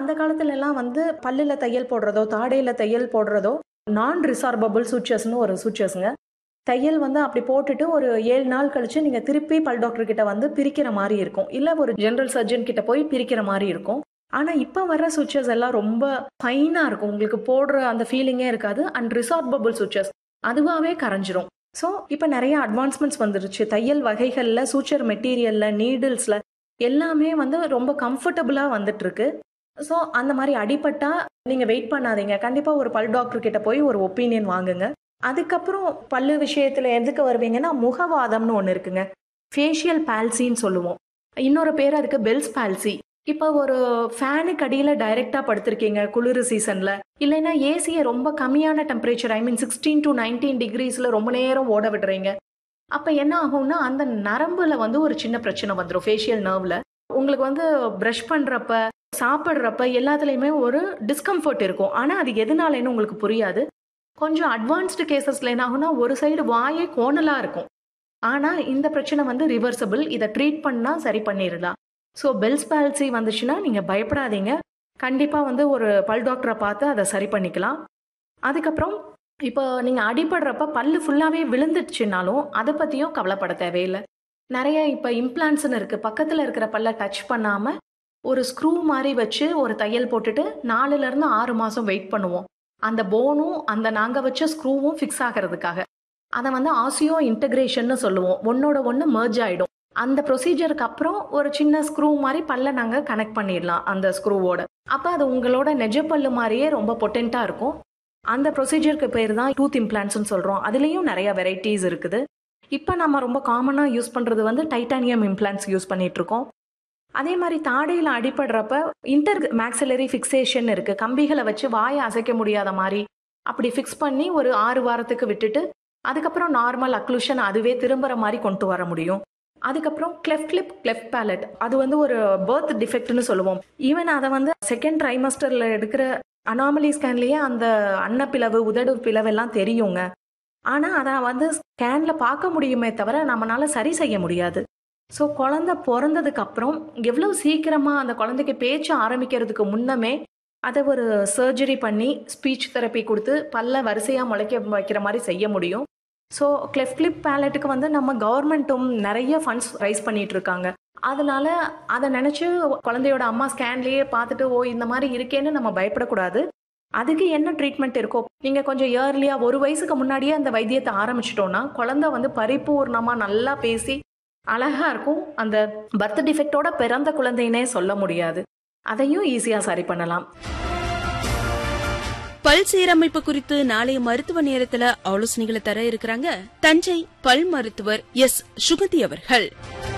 அந்த காலத்துல எல்லாம் வந்து பல்லுல தையல் போடுறதோ தாடையில தையல் போடுறதோ நான் ரிசார்பபிள் சூச்சர்ஸ்னு ஒரு சூச்சர்ஸுங்க. தையல் வந்து அப்படி போட்டுட்டு ஒரு 7 நாள் கழிச்சு நீங்க திருப்பி பல் டாக்டர் கிட்ட வந்து பிரிக்கிற மாதிரி இருக்கும், இல்ல ஒரு ஜெனரல் சர்ஜன் கிட்ட போய் பிரிக்கிற மாதிரி இருக்கும். ஆனா இப்ப வர்ற சூச்சர்ஸ் எல்லாம் ரொம்ப ஃபைனா இருக்கும், உங்களுக்கு போடுற அந்த ஃபீலிங்கே இருக்காது. அண்ட் ரிசார்பபிள் சூச்சர்ஸ் அதுவாவே கரைஞ்சிரும். ஸோ இப்போ நிறைய அட்வான்ஸ்மெண்ட்ஸ் வந்துருச்சு தையல் வகைகள்ல, சூச்சர் மெட்டீரியல்ல, நீடில்ஸ்ல எல்லாமே வந்து ரொம்ப கம்ஃபர்டபுளா வந்துட்டு இருக்கு. ஸோ அந்த மாதிரி அடிபட்டா நீங்க வெயிட் பண்ணாதீங்க, கண்டிப்பா ஒரு பல் டாக்டர் கிட்ட போய் ஒரு ஒப்பீனியன் வாங்குங்க. அதுக்கப்புறம் பல்லு விஷயத்துல எதுக்கு வருவீங்கன்னா முகவாதம்னு ஒன்று இருக்குங்க, ஃபேஷியல் பால்சின்னு சொல்லுவோம். இன்னொரு பேர் அதுக்கு பெல்ஸ் பால்சி. இப்போ ஒரு ஃபேனுக்கு அடியில் டைரெக்டாக படுத்திருக்கீங்க குளிர் சீசனில், இல்லைன்னா ஏசியை ரொம்ப கம்மியான டெம்பரேச்சர், ஐ மீன் 16 to 19 டிகிரிஸில் ரொம்ப நேரம் ஓட விடுறீங்க. அப்போ என்ன ஆகும்னா அந்த நரம்புல வந்து ஒரு சின்ன பிரச்சனை வந்துடும், ஃபேஷியல் நர்வில். உங்களுக்கு வந்து ப்ரஷ் பண்ணுறப்ப சாப்பிட்றப்ப எல்லாத்துலேயுமே ஒரு டிஸ்கம்ஃபர்ட் இருக்கும். ஆனால் அது எதனாலன்னு உங்களுக்கு புரியாது. கொஞ்சம் அட்வான்ஸ்டு கேசஸில் என்ன ஆகும்னா ஒரு சைடு வாயே கோணலாக இருக்கும். ஆனால் இந்த பிரச்சனை வந்து ரிவர்சபிள், இதை ட்ரீட் பண்ணால் சரி பண்ணிடலாம். ஸோ பெல்ஸ் பால்சி வந்துச்சுன்னா நீங்கள் பயப்படாதீங்க, கண்டிப்பாக வந்து ஒரு பல் டாக்டரை பார்த்து அதை சரி பண்ணிக்கலாம். அதுக்கப்புறம் இப்போ நீங்கள் அடிபடுறப்ப பல்லு ஃபுல்லாகவே விழுந்துடுச்சுனாலும் அதை பற்றியும் கவலைப்பட தேவையில்லை. நிறைய இப்போ இம்ப்ளான்ட்ஸ்னு இருக்குது, பக்கத்தில் இருக்கிற பல்லை டச் பண்ணாமல் ஒரு ஸ்க்ரூ மாதிரி வச்சு ஒரு தையல் போட்டுட்டு 4லேருந்து 6 மாதம் வெயிட் பண்ணுவோம், அந்த போனும் அந்த நாங்கள் வச்ச ஸ்க்ரூவும் ஃபிக்ஸ் ஆகிறதுக்காக. அதை வந்து ஆசியோ இன்டகிரேஷன்னு சொல்லுவோம், ஒன்னோட ஒன்று மர்ஜ் ஆகிடும். அந்த ப்ரொசீஜருக்கு அப்புறம் ஒரு சின்ன ஸ்க்ரூ மாதிரி பல்ல நாங்கள் கனெக்ட் பண்ணிடலாம் அந்த ஸ்க்ரூவோட. அப்போ அது உங்களோட நெஜ பல்லு மாதிரியே ரொம்ப பொட்டென்ட்டாக இருக்கும். அந்த ப்ரொசீஜருக்கு பேர் தான் டூத் இம்ப்ளான்ட்ஸ்னு சொல்கிறோம். அதுலேயும் நிறைய வெரைட்டிஸ் இருக்குது. இப்போ நம்ம ரொம்ப காமனாக யூஸ் பண்ணுறது வந்து டைட்டானியம் இம்ப்ளான்ட்ஸ் யூஸ் பண்ணிகிட்ருக்கோம். அதே மாதிரி தாடையில் அடிபடுறப்ப இன்டர் மேக்ஸிலரி ஃபிக்சேஷன் இருக்குது, கம்பிகளை வச்சு வாயை அசைக்க முடியாத மாதிரி அப்படி ஃபிக்ஸ் பண்ணி ஒரு 6 வாரத்துக்கு விட்டுட்டு அதுக்கப்புறம் நார்மல் அக்ளூஷன் அதுவே திரும்புகிற மாதிரி கொண்டு வர முடியும். அதுக்கப்புறம் கிளெஃப்ட் லிப், கிளெஃப்ட் பேலட், அது வந்து ஒரு பர்த் டிஃபெக்ட்னு சொல்லுவோம். ஈவன் அதை வந்து செகண்ட் ட்ரைமஸ்டரில் எடுக்கிற அனாமலி ஸ்கேன்லேயே அந்த அன்னப்பிளவு, உதடு பிளவு எல்லாம் தெரியுங்க. ஆனால் அதை வந்து ஸ்கேனில் பார்க்க முடியுமே தவிர நம்மளால சரி செய்ய முடியாது. ஸோ குழந்தை பிறந்ததுக்கு அப்புறம் எவ்வளோ சீக்கிரமாக அந்த குழந்தைக்கு பேச்சு ஆரம்பிக்கிறதுக்கு முன்னமே அதை ஒரு சர்ஜரி பண்ணி ஸ்பீச் தெரப்பி கொடுத்து பல்ல வரிசையாக முளைக்க வைக்கிற மாதிரி செய்ய முடியும். ஸோ கிளெஃப்ட் லிப் பேலட்டுக்கு வந்து நம்ம கவர்மெண்ட்டும் நிறைய ஃபண்ட்ஸ் ரைஸ் பண்ணிட்டு இருக்காங்க. அதனால அதை நினச்சி குழந்தையோட அம்மா ஸ்கேன்லேயே பார்த்துட்டு ஓ இந்த மாதிரி இருக்கேன்னு நம்ம பயப்படக்கூடாது. அதுக்கு என்ன ட்ரீட்மெண்ட் இருக்கோ நீங்கள் கொஞ்சம் இயர்லியாக 1 வயசுக்கு முன்னாடியே அந்த வைத்தியத்தை ஆரம்பிச்சிட்டோன்னா குழந்தை வந்து பரிபூர்ணமாக நல்லா பேசி அழகாக இருக்கும். அந்த பர்த் டிஃபெக்டோட பிறந்த குழந்தைனே சொல்ல முடியாது, அதையும் ஈஸியாக சரி பண்ணலாம். பல் சீரமைப்பு குறித்து நாளைய மருத்துவ நேரத்துல ஆலோசனைகளை தர இருக்கிறாங்க தஞ்சை பல் மருத்துவர் எஸ். சுகந்தி அவர்கள்.